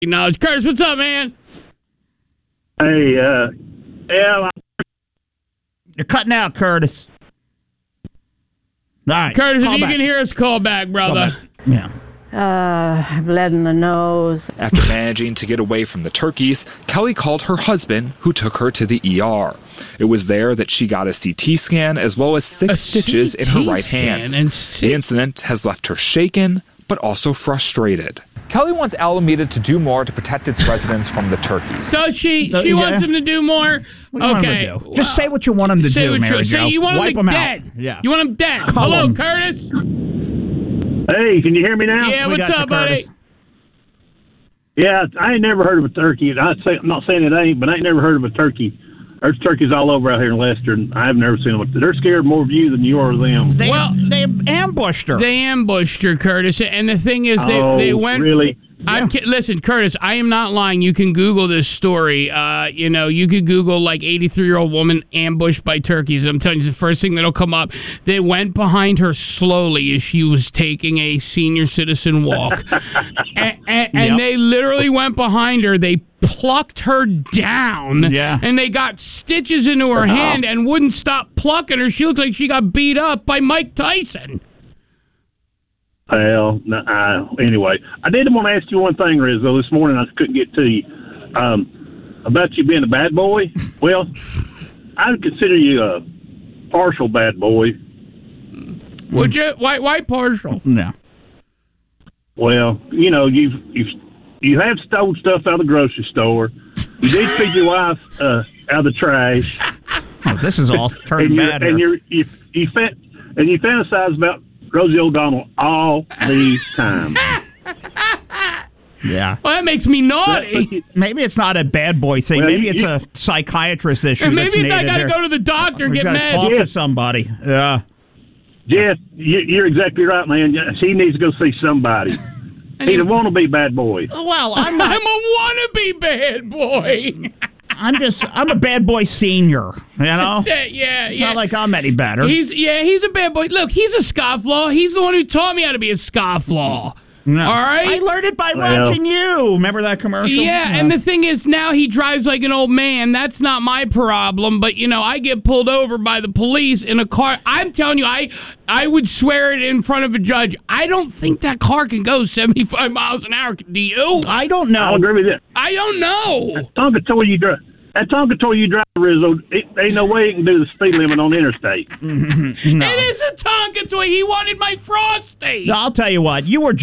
knowledge. Curtis, what's up, man? Hey, yeah. You're cutting out, Curtis. All right. Curtis, if you back. can hear us, call back, brother. Yeah. Blood in the nose. After managing to get away from the turkeys, Kelly called her husband, who took her to the ER. It was there that she got a CT scan as well as 6 stitches in her right hand. The incident has left her shaken, but also frustrated. Kelly wants Alameda to do more to protect its residents from the turkeys. So she wants him to do more? Okay. Do? Just say what you want him to do, Mary Jo. Say you want Wipe him him dead. out. Yeah. You want him dead. Call Hello, him. Curtis? Hey, can you hear me now? Yeah, what's up, buddy? Yeah, I ain't never heard of a turkey. I'm not saying it ain't, but I ain't never heard of a turkey. There's turkeys all over out here in Lester, and I've never seen them. They're scared more of you than you are of them. They ambushed her. They ambushed her, Curtis. And the thing is, they went. Really? Listen, Curtis, I am not lying. You can Google this story. You could Google like 83-year-old woman ambushed by turkeys. I'm telling you, it's the first thing that'll come up. They went behind her slowly as she was taking a senior citizen walk. and they literally went behind her. They plucked her down. Yeah. And they got stitches into her hand and wouldn't stop plucking her. She looks like she got beat up by Mike Tyson. Well, anyway, I did want to ask you one thing, Rizzo. This morning I couldn't get to you about you being a bad boy. Well, I would consider you a partial bad boy. Would you? Why partial? No. Well, you have stolen stuff out of the grocery store. You did feed your wife out of the trash. Oh, this is all turning bad and here. you fantasize about Rosie O'Donnell all the time. Yeah. Well, that makes me naughty. Maybe it's not a bad boy thing. Well, Maybe it's a psychiatrist issue. And maybe that's I got to needed go to the doctor and We get gotta mad. talk to somebody. Yeah. Jeff, you're exactly right, man. He needs to go see somebody. He's a wannabe bad boy. Well, I'm not. I'm a wannabe bad boy. I'm a bad boy senior. You know. That's it, yeah. It's not like I'm any better. He's a bad boy. Look, he's a scofflaw. He's the one who taught me how to be a scofflaw. No. All right? I learned it by watching you. Remember that commercial? Yeah, and the thing is, now he drives like an old man. That's not my problem. But, I get pulled over by the police in a car. I'm telling you, I would swear it in front of a judge. I don't think that car can go 75 miles an hour. Do you? I don't know. I'll agree with that. I don't know. Tonka toy you drive. That Tonka toy you drive, Rizzo, ain't no way it can do the speed limit on the interstate. No. It is a Tonka toy. He wanted my Frosty. I'll tell you what. You were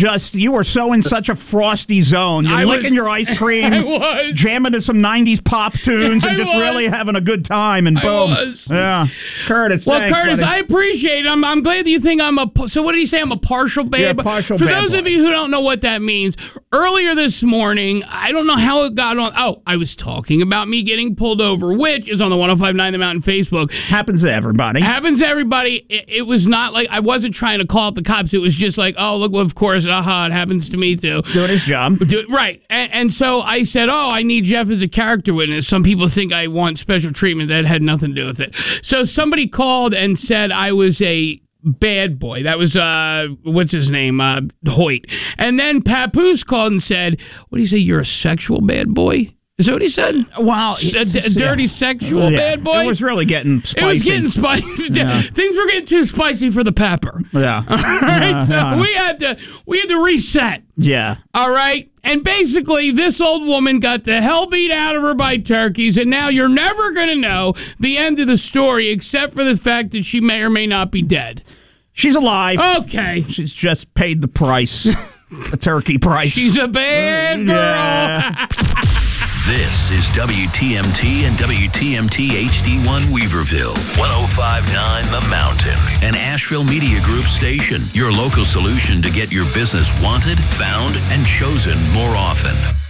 so in such a frosty zone. You're licking your ice cream. I was. Jamming to some 90s pop tunes and just really having a good time. And boom. Yeah. Curtis, well, thanks, Curtis, buddy. I appreciate it. I'm glad that you think I'm a... So what did he say? I'm a partial bad Yeah, boy? partial For bad those boy. of you who don't know what that means, earlier this morning, I don't know how it got on... Oh, I was talking about me getting pulled over, which is on the 105.9 The Mountain Facebook. Happens to everybody. Happens to everybody. It was not like... I wasn't trying to call out the cops. It was just like, oh, look, well, of course, it happens to me too. Doing his job. Right. And so I said, I need Jeff as a character witness. Some people think I want special treatment. That had nothing to do with it. So somebody called and said I was a bad boy. That was, what's his name? Hoyt. And then Papoose called and said, what do you say, you're a sexual bad boy? Is that what he said? Well, a dirty sexual bad boy? It was really getting spicy. It was getting spicy. Yeah. Things were getting too spicy for the pepper. Yeah. All right. So we had to reset. Yeah. All right. And basically, this old woman got the hell beat out of her by turkeys, and now you're never going to know the end of the story except for the fact that she may or may not be dead. She's alive. Okay. She's just paid the price. The turkey price. She's a bad girl. Yeah. This is WTMT and WTMT HD1 Weaverville, 105.9 The Mountain, an Asheville Media Group station, your local solution to get your business wanted, found, and chosen more often.